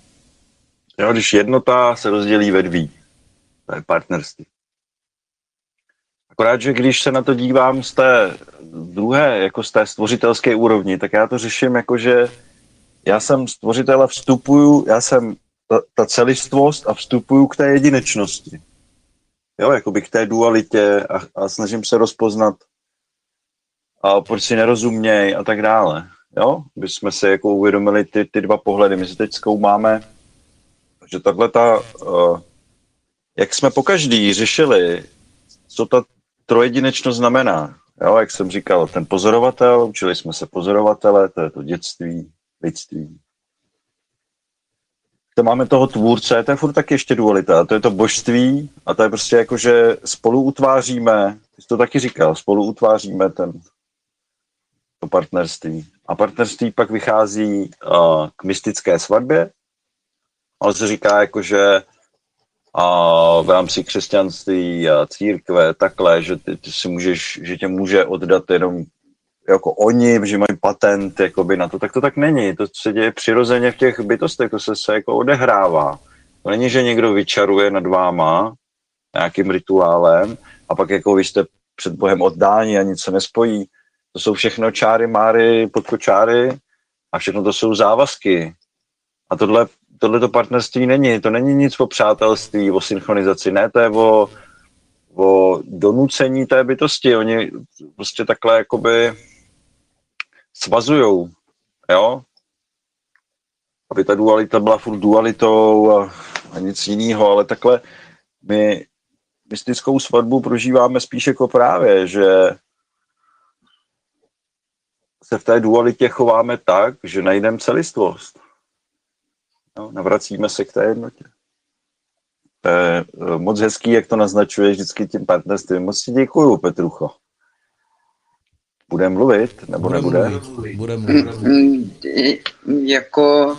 Jo, když jednota se rozdělí ve dví, to je partnerství. Akorát, že když se na to dívám z té druhé, jako z té stvořitelské úrovni, tak já to řeším jako, že já jsem stvořitel a vstupuju, já jsem ta, ta celistvost a vstupuju k té jedinečnosti. Jo, jakoby k té dualitě a, a snažím se rozpoznat, a proč si nerozuměj a tak dále. Jo, by jsme si jako uvědomili ty, ty dva pohledy. My si teď zkoumáme, že tahle ta, uh, jak jsme pokaždý řešili, co ta trojedinečnost znamená. Jo, jak jsem říkal, ten pozorovatel, učili jsme se pozorovatele, to je to dětství, lidství. To máme toho tvůrce, to je furt taky ještě dualita, to je to božství a to je prostě jako, že spolu utváříme, ty jsi to taky říkal, spolu utváříme ten to partnerství. A partnerství pak vychází uh, k mystické svatbě, ale se říká jako, že uh, v rámci křesťanství a církve takhle, že ty, ty si můžeš, že tě může oddat jenom jako oni, že mají patent jakoby na to, tak to tak není. To se děje přirozeně v těch bytostech, to se, se jako odehrává. To není, že někdo vyčaruje nad váma nějakým rituálem a pak jako vy jste před Bohem oddáni a nic se nespojí. To jsou všechno čáry, máry, podkočáry a všechno to jsou závazky. A tohle, tohleto partnerství není. To není nic o přátelství, o synchronizaci. Ne, to je o, o donucení té bytosti. Oni prostě takhle jakoby svazujou, jo? Aby ta dualita byla furt dualitou a, a nic jiného, ale takhle my mystickou svatbu prožíváme spíš jako právě, že se v té dualitě chováme tak, že najdeme celistvost. No, navracíme se k té jednotě. To je moc hezký, jak to naznačuje vždycky tím partnerstvím. Moc ti děkuju, Petrucho. Bude mluvit, nebo Bude nebude? Mluvit. Bude mluvit. Jako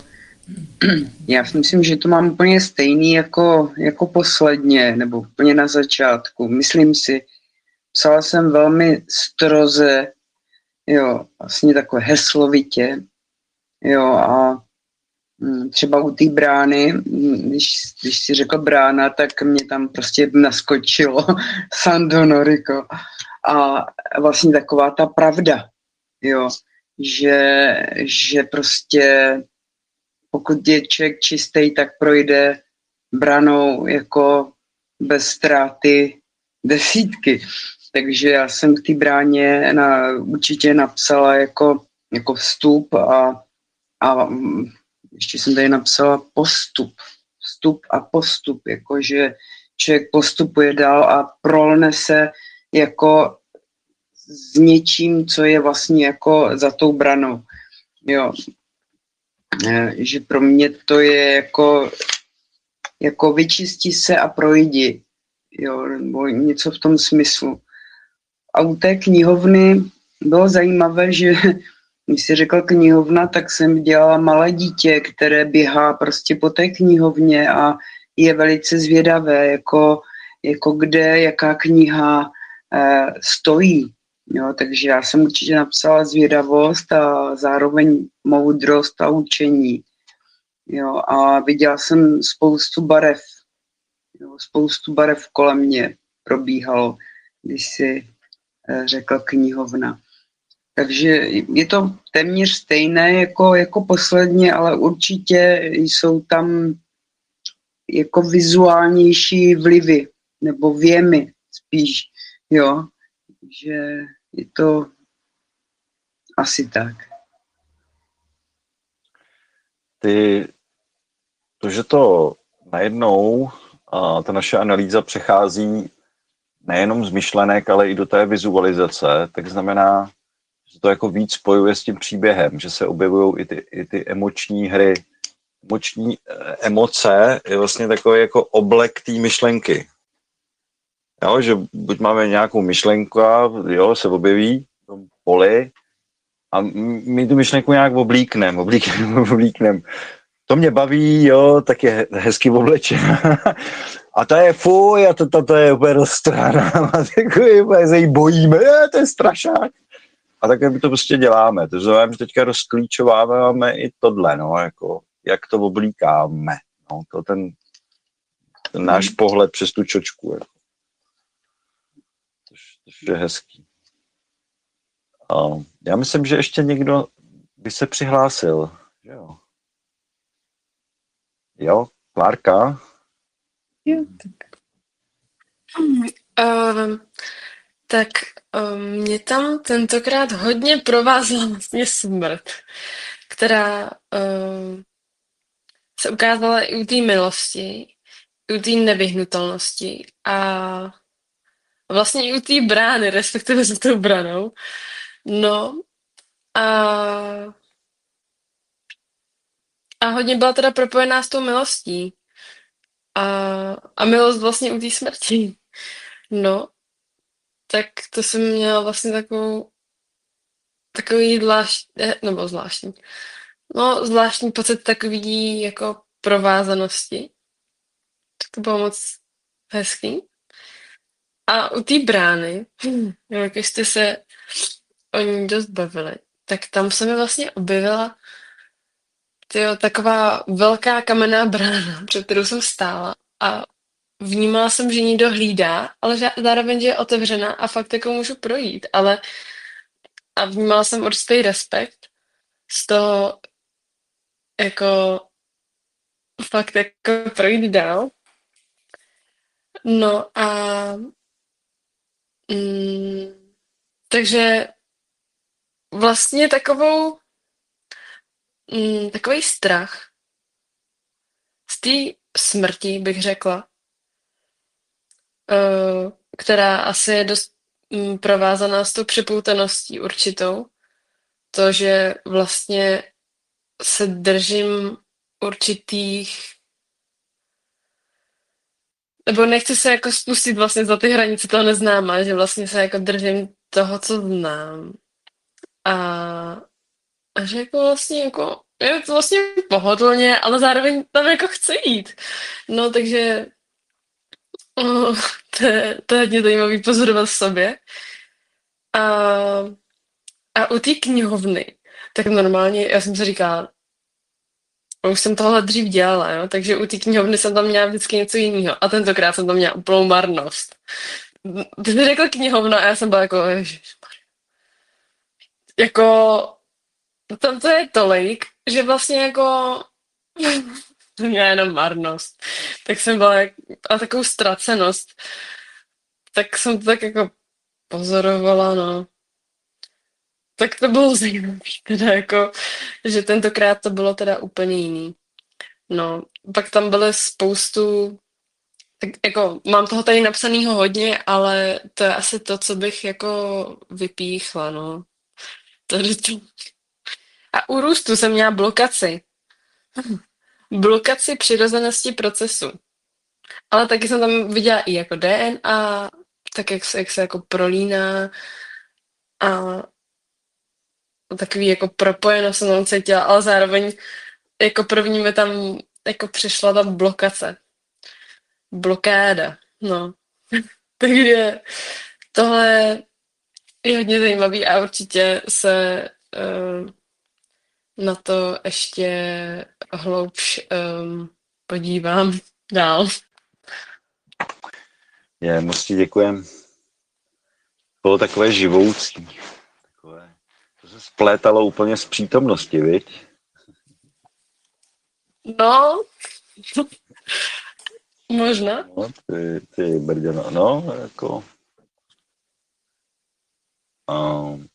Já si myslím, že to mám úplně stejný jako, jako posledně, nebo úplně na začátku. Myslím si, psala jsem velmi stroze, jo, vlastně takové heslovitě, jo, a mm, třeba u té brány, mm, když, když si řekl brána, tak mě tam prostě naskočilo Sando Noriko. A vlastně taková ta pravda, jo, že, že prostě pokud je člověk čistý, tak projde branou jako bez ztráty desítky. Takže já jsem k té bráně na, určitě napsala jako, jako vstup a, a ještě jsem tady napsala postup. Vstup a postup, jakože člověk postupuje dál a prolne se jako s něčím, co je vlastně jako za tou branou. Jo. Že pro mě to je jako, jako vyčistí se a projdi, jo, nebo něco v tom smyslu. A u té knihovny bylo zajímavé, že když jsi řekl knihovna, tak jsem dělala malé dítě, které běhá prostě po té knihovně a je velice zvědavé, jako, jako kde, jaká kniha eh, stojí. Jo, takže já jsem určitě napsala zvědavost a zároveň moudrost a učení. Jo, a viděla jsem spoustu barev. Jo, spoustu barev kolem mě probíhalo, když si eh, řekl knihovna. Takže je to téměř stejné jako, jako posledně, ale určitě jsou tam jako vizuálnější vlivy, nebo věmy spíš, jo. Takže je to asi tak. Ty, to, že to najednou a ta naše analýza přechází nejenom z myšlenek, ale i do té vizualizace, tak znamená, že to jako víc spojuje s tím příběhem, že se objevují i ty, i ty emoční hry. Emoční eh, emoce je vlastně takový jako oblek té myšlenky. Jo, že buď máme nějakou myšlenku, jo, se objeví v tom poli a my tu myšlenku nějak oblíkneme, oblíkneme, oblíkneme. To mě baví, jo, tak je hezky oblečená. A ta je fuj, a to, to, to je úplně roztrhaná. A takový, úplně se jí bojíme, je, to je strašák. A takhle my to prostě děláme. To znamená, že teďka rozklíčováváme i tohle, no, jako, jak to oblíkáme. No, to ten, ten náš pohled přes tu čočku. Jako. To je hezký. A já myslím, že ještě někdo by se přihlásil. Jo, jo, Klárka? Jo, tak. Um, tak um, mě tam tentokrát hodně provázela vlastně smrt, která um, se ukázala i u té milosti, i u té nevyhnutelnosti a vlastně i u té brány, respektive za tou branou. No a, a hodně byla teda propojená s tou milostí. A, a milost vlastně u té smrti. No, tak to jsem měla vlastně takovou takový zvláštní, nebo zvláštní, no zvláštní pocit takový jako provázanosti. Tak to bylo moc hezký. A u té brány, jak jste se o ní dost bavili, tak tam se mi vlastně objevila tyjo, taková velká kamenná brána, před kterou jsem stála a vnímala jsem, že někdo hlídá, ale zároveň, že je otevřená a fakt jako můžu projít, ale a vnímala jsem určitý respekt z toho jako fakt jako projít dál. No a mm, takže vlastně takovou mm, takový strach z té smrti, bych řekla, uh, která asi je dost mm, provázaná s tou připoutaností určitou. To, že vlastně se držím určitých nebo nechci se jako spustit vlastně za ty hranice toho neznáma, že vlastně se jako držím toho, co znám. A, a že jako vlastně jako je to vlastně pohodlně, ale zároveň tam jako chci jít. No, takže oh, to, je, to je hodně zajímavý pozorovat v sobě. A, a u té knihovny, tak normálně, já jsem si říkala, už jsem tohle dřív dělala, jo? Takže u té knihovny jsem tam měla vždycky něco jiného. A tentokrát jsem tam měla úplnou marnost. Ty jsi řekl knihovna a já jsem byla jako, ježišmarja. Jako, tam to je tolik, že vlastně jako to měla jenom marnost. Tak jsem byla jak, a takovou ztracenost. Tak jsem to tak jako pozorovala, no. Tak to bylo zajímavé, teda jako, že tentokrát to bylo teda úplně jiný. No, pak tam byly spoustu, tak jako mám toho tady napsanýho hodně, ale to je asi to, co bych jako vypíchla, no. Tady to. A u růstu jsem měla blokaci. Blokaci přirozenosti procesu. Ale taky jsem tam viděla i jako D N A, tak jak se, jak se jako prolíná a takový jako propojeno jsem tam cítila, ale zároveň jako první mi tam jako přišla ta blokace. Blokáda, no. Takže tohle je hodně zajímavý a určitě se uh, na to ještě hloubš um, podívám dál. Je, moc ti děkujem. Bylo takové živoucí. Takové, to se splétalo úplně z přítomnosti, viď? No, možná. No, ty, ty brděno, no, jako... Um,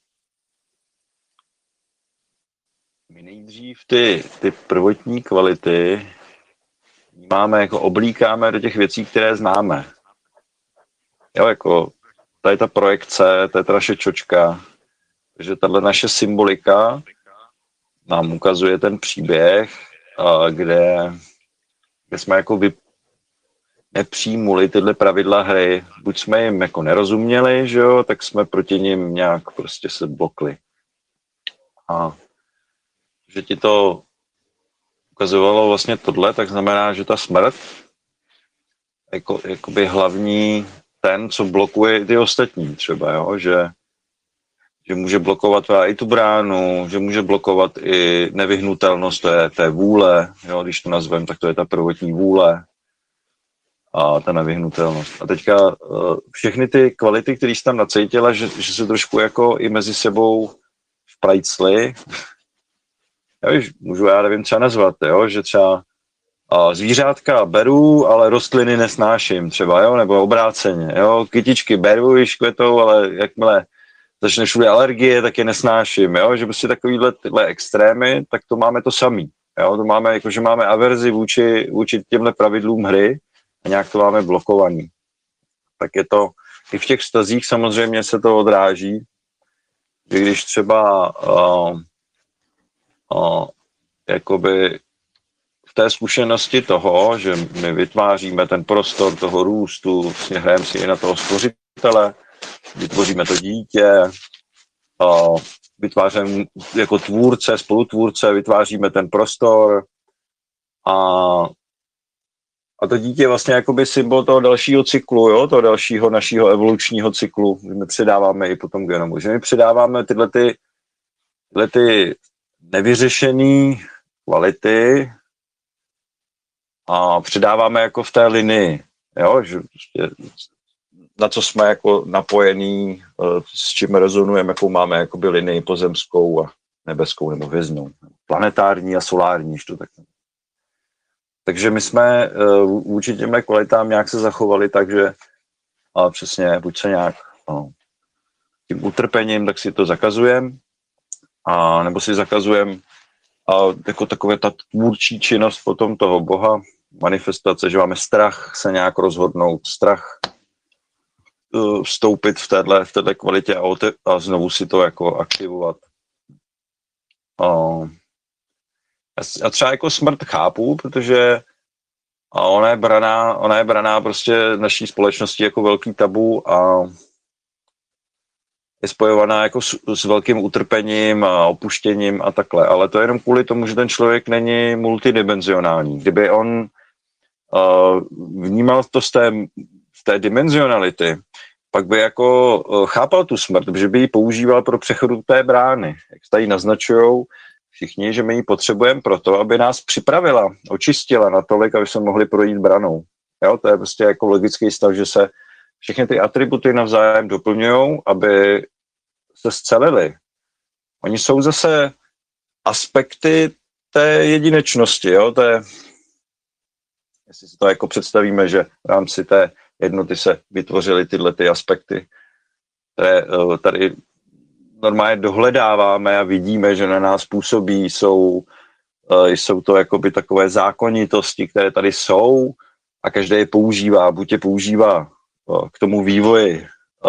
my nejdřív ty, ty prvotní kvality máme, jako oblíkáme do těch věcí, které známe. Jo, jako tady ta projekce, to je ta naše čočka, takže tahle naše symbolika nám ukazuje ten příběh, kde, kde jsme jako vy, nepřijmuli tyhle pravidla hry. Buď jsme jim jako nerozuměli, že jo, tak jsme proti nim nějak prostě se blokli. A že ti to ukazovalo vlastně tohle, tak znamená, že ta smrt jako, jakoby hlavní ten, co blokuje ty ostatní třeba, jo, že, že může blokovat i tu bránu, že může blokovat i nevyhnutelnost té, té vůle, jo, když to nazvem, tak to je ta prvotní vůle a ta nevyhnutelnost. A teďka všechny ty kvality, které jsi tam nacítila, že, že se trošku jako i mezi sebou vprajcly, já víš, můžu já nevím třeba nazvat, jo, že třeba a zvířátka beru, ale rostliny nesnáším třeba, jo, nebo obráceně, jo, kytičky beru, již kvetou, ale jakmile začne všude alergie, tak je nesnáším, jo, že prostě takovýhle tyhle extrémy, tak to máme to samý, jo, to máme, jako že máme averzi vůči, vůči těmhle pravidlům hry a nějak to máme blokovaný. Tak je to, i v těch vztazích samozřejmě se to odráží, že když třeba uh, uh, jakoby v té zkušenosti toho, že my vytváříme ten prostor toho růstu, vlastně hrajeme si i na toho stvořitele, vytvoříme to dítě, vytváříme jako tvůrce, spolutvůrce, vytváříme ten prostor a, a to dítě je vlastně jakoby symbol toho dalšího cyklu, jo, toho dalšího našího evolučního cyklu, že my předáváme i potom genomu, že my předáváme tyhle, ty, tyhle ty nevyřešené kvality a předáváme jako v té linii, jo, že na co jsme jako napojení, s čím rezonujeme, jakou máme jakoby linii pozemskou a nebeskou nebo hvězdnou, planetární a solární, to tak. Takže my jsme vůči těmhle kvalitám nějak se zachovali, takže ale přesně, buď se nějak no, tím utrpením, tak si to zakazujeme, a nebo si zakazujeme a jako takové ta tvůrčí činnost potom toho Boha, manifestace, že máme strach se nějak rozhodnout, strach uh, vstoupit v téhle, v téhle kvalitě a, ote- a znovu si to jako aktivovat. Uh, já třeba jako smrt chápu, protože a ona je braná, ona je braná prostě naší společnosti jako velký tabu a je spojovaná jako s, s velkým utrpením a opuštěním a takhle, ale to je jenom kvůli tomu, že ten člověk není multidimenzionální. Kdyby on uh, vnímal to z té, z té dimenzionality, pak by jako uh, chápal tu smrt, že by ji používal pro přechodu té brány. Jak tady naznačujou všichni, že my ji potřebujeme proto, aby nás připravila, očistila natolik, aby jsme mohli projít branou. Jo, to je prostě jako logický stav, že se všechny ty atributy navzájem doplňují, aby se scelili. Oni jsou zase aspekty té jedinečnosti, jo, té, jestli si to jako představíme, že v rámci té jednoty se vytvořily tyhle ty aspekty, které tady normálně dohledáváme a vidíme, že na nás působí, jsou, jsou to jakoby takové zákonitosti, které tady jsou a každý je používá, buď je používá k tomu vývoji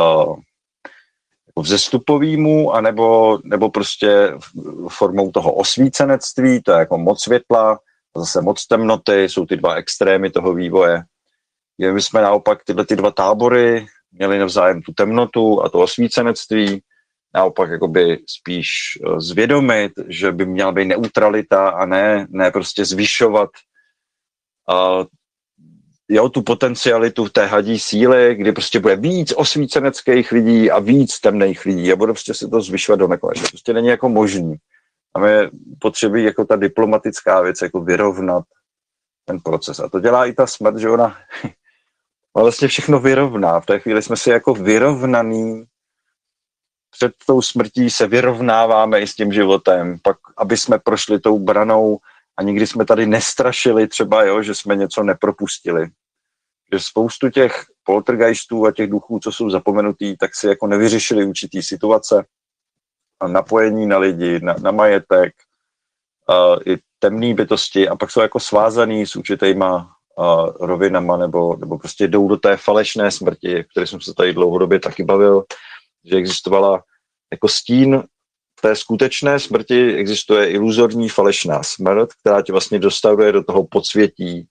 vzestupovýmu, anebo, nebo prostě formou toho osvícenectví, to je jako moc světla, a zase moc temnoty, jsou ty dva extrémy toho vývoje. My jsme naopak tyhle ty dva tábory měli navzájem tu temnotu a to osvícenectví, naopak jakoby spíš zvědomit, že by měla být neutralita a ne, ne prostě zvyšovat uh, jo, tu potencialitu té hadí síly, kdy prostě bude víc osvíceneckých lidí a víc temných lidí a bude prostě se to zvyšovat do nekonečna. Prostě není jako možný. A my potřebují jako ta diplomatická věc jako vyrovnat ten proces. A to dělá i ta smrt, že ona, ona vlastně všechno vyrovná. V té chvíli jsme si jako vyrovnaný. Před tou smrtí se vyrovnáváme i s tím životem, pak aby jsme prošli tou branou a nikdy jsme tady nestrašili třeba, jo, že jsme něco nepropustili. Že spoustu těch poltergeistů a těch duchů, co jsou zapomenutý, tak si jako nevyřešili určitý situace a napojení na lidi, na, na majetek, uh, i temné bytosti a pak jsou jako svázaný s určitýma uh, rovinama nebo, nebo prostě jdou do té falešné smrti, které jsem se tady dlouhodobě taky bavil, že existovala jako stín té skutečné smrti, existuje iluzorní falešná smrt, která tě vlastně dostavuje do toho podsvětí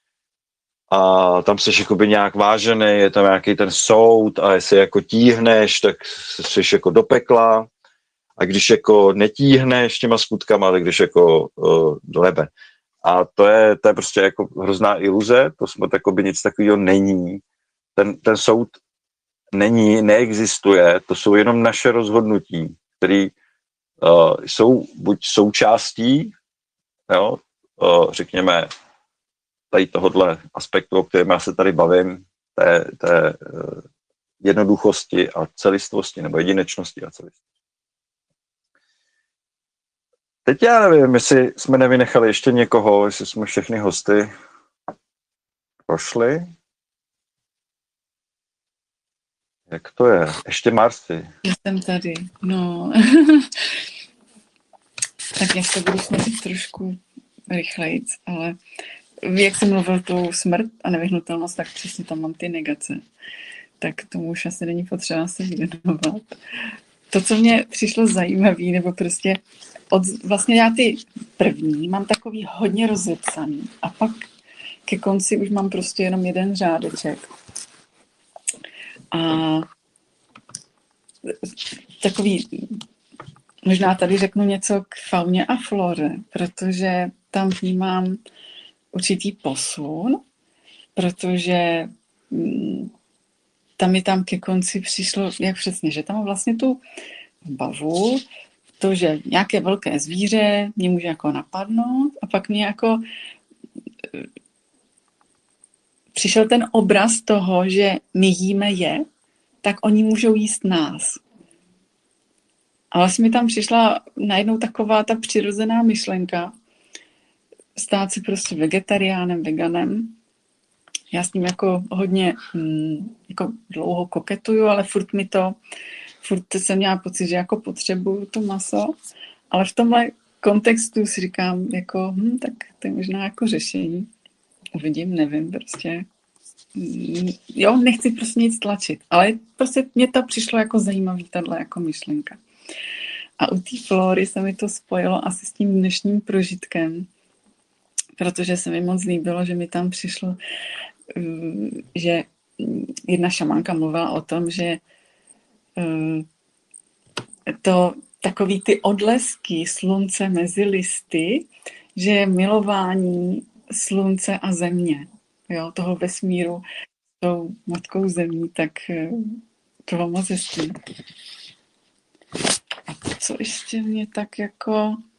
a tam jsi jakoby nějak vážený, je tam nějaký ten soud a jestli jako tíhneš, tak jsi jako do pekla a když jako netíhneš těma skutkama, tak když jako uh, do nebe. A to je, to je prostě jako hrozná iluze, to smrt jakoby nic takového není. Ten, ten soud není, neexistuje, to jsou jenom naše rozhodnutí, které uh, jsou buď součástí, jo, uh, řekněme, tady tohohle aspektu, o kterém já se tady bavím, té, té uh, jednoduchosti a celistvosti, nebo jedinečnosti a celistvosti. Teď já nevím, jestli jsme nevynechali ještě někoho, jestli jsme všechny hosty prošli. Jak to je? Ještě Marci. Já jsem tady, no. Tak já se budu snažit trošku rychlejc, ale jak jsem mluvil tou smrt a nevyhnutelnost, tak přesně tam mám ty negace. Tak tomu už asi není potřeba se věnovat. To, co mě přišlo zajímavé, nebo prostě od, vlastně já ty první mám takový hodně rozepsaný a pak ke konci už mám prostě jenom jeden řádeček. A takový, možná tady řeknu něco k fauně a flore, protože tam vnímám určitý posun, protože tam mi tam ke konci přišlo, jak přesně, že tam vlastně tu bavu, to, že nějaké velké zvíře mě může jako napadnout a pak mě jako přišel ten obraz toho, že my jíme je, tak oni můžou jíst nás. A vlastně mi tam přišla najednou taková ta přirozená myšlenka stát se prostě vegetariánem, veganem. Já s ním jako hodně hm, jako dlouho koketuju, ale furt mi to, furt jsem měla pocit, že jako potřebuju to maso, ale v tomhle kontextu si říkám, jako, hm, tak to je možná jako řešení. Uvidím, nevím, prostě. Jo, nechci prostě nic tlačit, ale prostě mě to přišlo jako zajímavý, tato jako myšlenka. A u té Flory se mi to spojilo asi s tím dnešním prožitkem, protože se mi moc líbilo, že mi tam přišlo, že jedna šamanka mluvila o tom, že to takový ty odlesky slunce mezi listy, že je milování slunce a země, jo, toho vesmíru s tou matkou zemí, tak to bylo moc hezký. A co ještě mě tak jako